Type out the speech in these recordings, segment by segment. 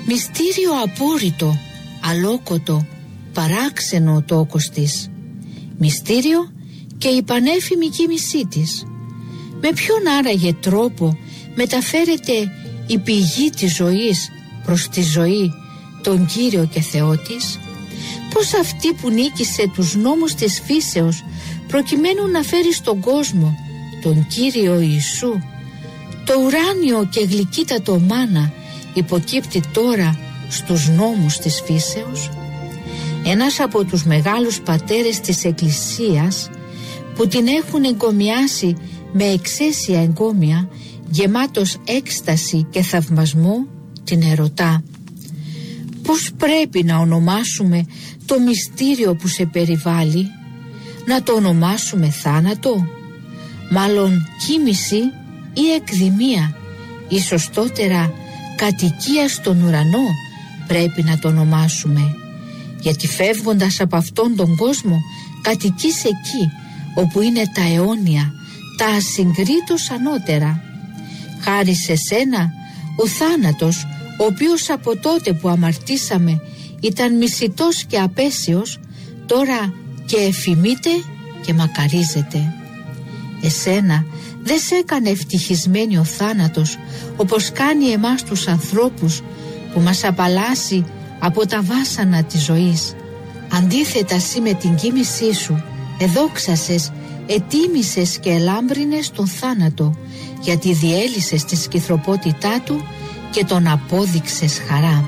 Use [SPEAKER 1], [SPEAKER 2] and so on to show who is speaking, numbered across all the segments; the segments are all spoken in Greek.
[SPEAKER 1] Μυστήριο απόρριτο, αλόκοτο, παράξενο ο τόκος της. Μυστήριο και η πανέφημη κοίμησή της. Με ποιον άραγε τρόπο μεταφέρεται η πηγή της ζωής προς τη ζωή, τον Κύριο και Θεό της? Πως αυτή που νίκησε τους νόμους της φύσεως προκειμένου να φέρει στον κόσμο τον Κύριο Ιησού, το ουράνιο και γλυκύτατο μάνα υποκύπτει τώρα στους νόμους της φύσεως? Ένας από τους μεγάλους πατέρες της Εκκλησίας που την έχουν εγκομιάσει με εξαίσια εγκόμια, γεμάτος έκσταση και θαυμασμό, την ερωτά: πώς πρέπει να ονομάσουμε το μυστήριο που σε περιβάλλει? Να το ονομάσουμε θάνατο, μάλλον κοίμηση ή εκδημία, ή σωστότερα κατοικία στον ουρανό πρέπει να το ονομάσουμε, γιατί φεύγοντας από αυτόν τον κόσμο κατοικείς εκεί όπου είναι τα αιώνια, τα ασυγκρίτως ανώτερα. Χάρη σε σένα ο θάνατος, ο οποίος από τότε που αμαρτήσαμε ήταν μισητός και απέσιος, τώρα και εφημείται και μακαρίζεται. Εσένα δεν σε έκανε ευτυχισμένοι ο θάνατος, όπως κάνει εμάς τους ανθρώπους, που μας απαλλάσσει από τα βάσανα της ζωής. Αντίθετα, εσύ με την κοίμησή σου εδόξασες, ετίμησες και ελάμπρινες τον θάνατο, γιατί διέλυσες τη σκυθροπότητά του και τον απόδειξες χαρά.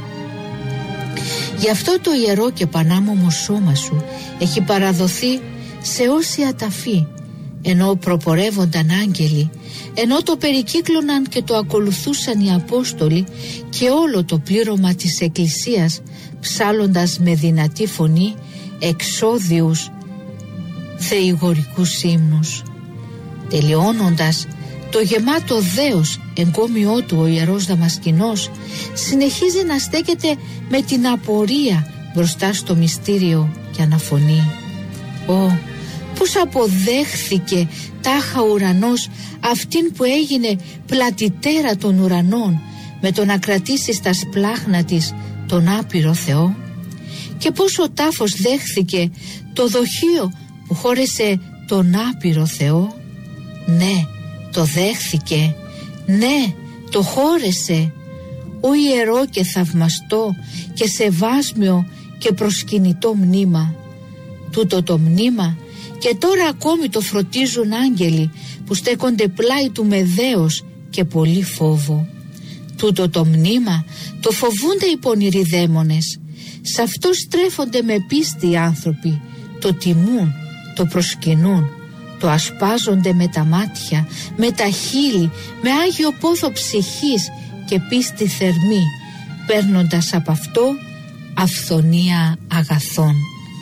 [SPEAKER 1] Γι' αυτό το ιερό και πανάμωμο σώμα σου έχει παραδοθεί σε όσια ταφή, ενώ προπορεύονταν άγγελοι, ενώ το περικύκλωναν και το ακολουθούσαν οι Απόστολοι και όλο το πλήρωμα της Εκκλησίας, ψάλλοντας με δυνατή φωνή εξώδιους θεηγορικούς ύμνους. Τελειώνοντας το γεμάτο δέος εγκόμιό του, ο Ιερός Δαμασκηνός συνεχίζει να στέκεται με την απορία μπροστά στο μυστήριο και αναφωνεί: πώς αποδέχθηκε τάχα ουρανός αυτήν που έγινε πλατιτέρα των ουρανών, με το να κρατήσει στα σπλάχνα της τον άπειρο Θεό? Και πώς ο τάφος δέχθηκε το δοχείο που χώρεσε τον άπειρο Θεό? Ναι, το δέχθηκε, ναι, το χώρεσε. Ο ιερό και θαυμαστό και σεβάσμιο και προσκυνητό μνήμα. Τούτο το μνήμα και τώρα ακόμη το φροντίζουν άγγελοι που στέκονται πλάι του με δέος και πολύ φόβο. Τούτο το μνήμα το φοβούνται οι πονηροί δαίμονες. Σ' αυτό στρέφονται με πίστη οι άνθρωποι, το τιμούν, το προσκυνούν, το ασπάζονται με τα μάτια, με τα χείλη, με άγιο πόθο ψυχής και πίστη θερμή, παίρνοντας από αυτό αυθονία αγαθών.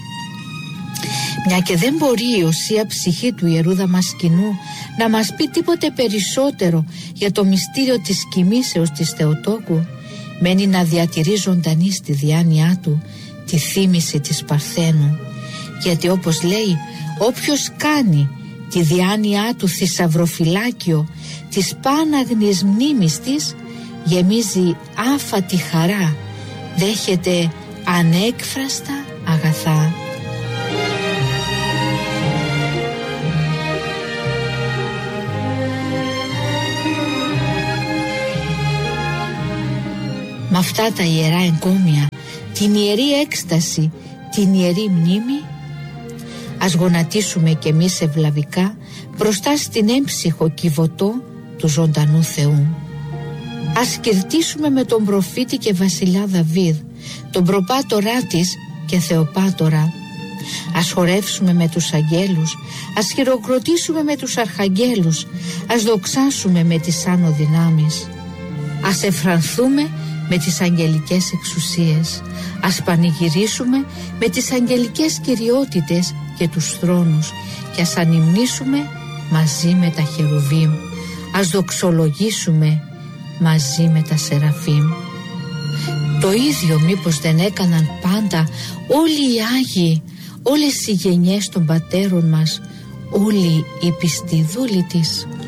[SPEAKER 1] Μια και δεν μπορεί η οσία ψυχή του Ιερού Δαμασκηνού να μας πει τίποτε περισσότερο για το μυστήριο της κοιμήσεως της Θεοτόκου, μένει να διατηρεί ζωντανή στη διάνοιά του τη θύμηση της Παρθένου, γιατί όπως λέει, όποιος κάνει τη διάνοιά του θησαυροφυλάκιο της πάναγνης μνήμης της, γεμίζει άφατη χαρά, δέχεται ανέκφραστα αγαθά. Με αυτά τα ιερά εγκόμια, την ιερή έκσταση, την ιερή μνήμη, ας γονατίσουμε κι εμείς ευλαβικά μπροστά στην έμψυχο κιβωτό του ζωντανού Θεού. Ας κηρτήσουμε με τον προφήτη και βασιλιά Δαβίδ, τον προπάτορά της και Θεοπάτορα. Ας χορεύσουμε με τους αγγέλους, ας χειροκροτήσουμε με τους αρχαγγέλους, ας δοξάσουμε με τις άνω δυνάμεις. Ας εφρανθούμε με τις αγγελικές εξουσίες, ας πανηγυρίσουμε με τις αγγελικές κυριότητες και τους θρόνους και ας ανυμνήσουμε μαζί με τα χερουβίμ, ας δοξολογήσουμε μαζί με τα σεραφείμ. Το ίδιο μήπως δεν έκαναν πάντα όλοι οι Άγιοι, όλες οι γενιές των πατέρων μας, όλοι οι πιστοί δούλοι της?